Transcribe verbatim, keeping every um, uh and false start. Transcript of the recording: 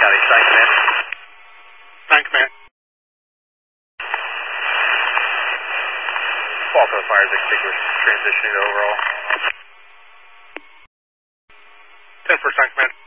County, Sign Command. Sign Command. Falco Fire is extinguished, transitioning to overall. ten for Sign Command.